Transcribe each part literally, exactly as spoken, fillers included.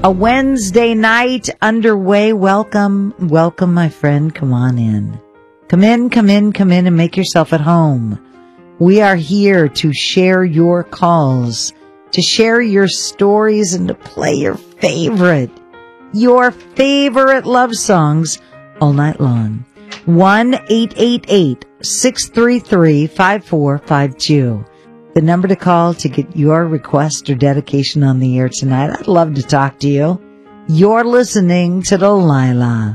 A Wednesday night underway. Welcome, welcome, my friend. Come on in. Come in, come in, come in and make yourself at home. We are here to share your calls, to share your stories, and to play your favorite, your favorite love songs all night long. one eight eight eight, six three three, five four five two. The number to call to get your request or dedication on the air tonight. I'd love to talk to you. You're listening to Delilah.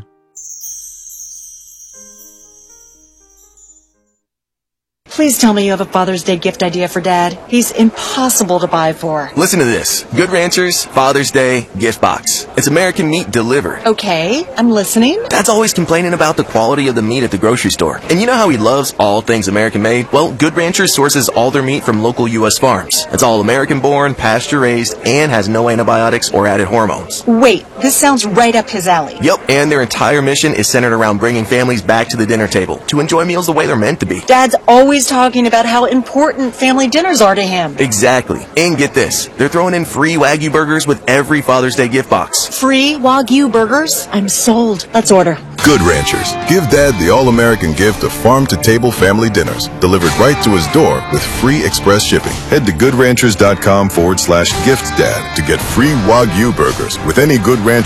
Please tell me you have a Father's Day gift idea for Dad. He's impossible to buy for. Listen to this. Good Ranchers Father's Day gift box. It's American meat delivered. Okay, I'm listening. Dad's always complaining about the quality of the meat at the grocery store. And you know how he loves all things American made? Well, Good Ranchers sources all their meat from local U S farms. It's all American born, pasture raised, and has no antibiotics or added hormones. Wait, this sounds right up his alley. Yep, and their entire mission is centered around bringing families back to the dinner table to enjoy meals the way they're meant to be. Dad's always talking about how important family dinners are to him. Exactly. And get this, they're throwing in free Wagyu burgers with every Father's Day gift box. Free Wagyu burgers? I'm sold. Let's order. Good Ranchers. Give Dad the all-American gift of farm-to-table family dinners delivered right to his door with free express shipping. Head to goodranchers.com forward slash gift dad to get free Wagyu burgers with any Good Ranchers